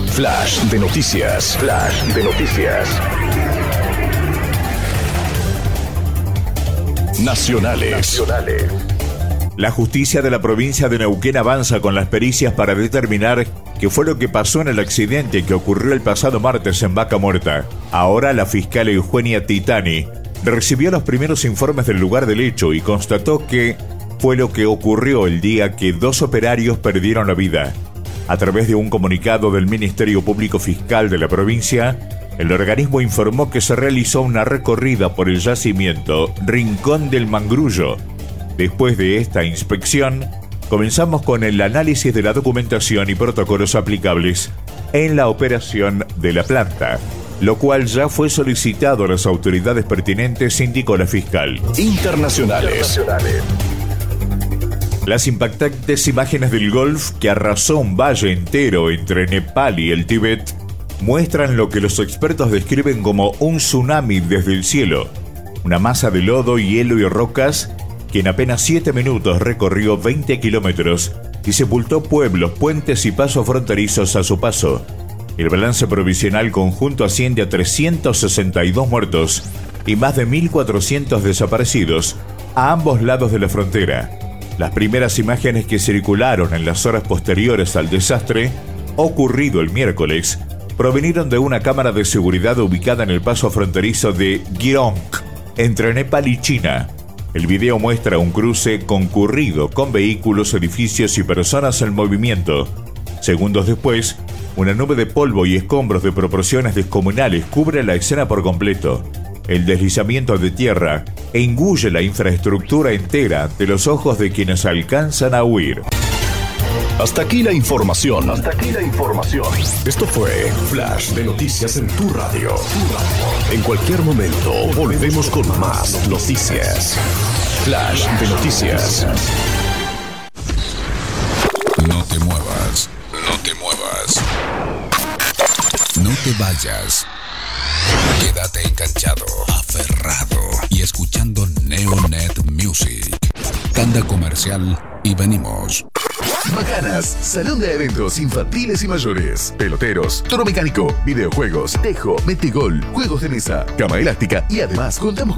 Flash de noticias. Flash de noticias. Nacionales. La justicia de la provincia de Neuquén avanza con las pericias para determinar qué fue lo que pasó en el accidente que ocurrió el pasado martes en Vaca Muerta. Ahora la fiscal Eugenia Titani recibió los primeros informes del lugar del hecho y constató que fue lo que ocurrió el día que 2 operarios perdieron la vida. A través de un comunicado del Ministerio Público Fiscal de la provincia, el organismo informó que se realizó una recorrida por el yacimiento Rincón del Mangrullo. Después de esta inspección, comenzamos con el análisis de la documentación y protocolos aplicables en la operación de la planta, lo cual ya fue solicitado a las autoridades pertinentes, indicó la fiscal. Internacionales. Las impactantes imágenes del Golf que arrasó un valle entero entre Nepal y el Tíbet muestran lo que los expertos describen como un tsunami desde el cielo, una masa de lodo, hielo y rocas que en apenas 7 minutos recorrió 20 kilómetros y sepultó pueblos, puentes y pasos fronterizos a su paso. El balance provisional conjunto asciende a 362 muertos y más de 1.400 desaparecidos a ambos lados de la frontera. Las primeras imágenes que circularon en las horas posteriores al desastre, ocurrido el miércoles, provinieron de una cámara de seguridad ubicada en el paso fronterizo de Girong, entre Nepal y China. El video muestra un cruce concurrido con vehículos, edificios y personas en movimiento. Segundos después, una nube de polvo y escombros de proporciones descomunales cubre la escena por completo. El deslizamiento de tierra engulle la infraestructura entera ante los ojos de quienes alcanzan a huir. Hasta aquí la información. Esto fue Flash de Noticias en tu radio. En cualquier momento volvemos con más noticias. Flash de Noticias. No te muevas. No te vayas. Quédate enganchado, aferrado y escuchando Neonet Music. Tanda comercial y venimos. Macanas, salón de eventos infantiles y mayores, peloteros, toro mecánico, videojuegos, tejo, metegol, juegos de mesa, cama elástica y además contamos con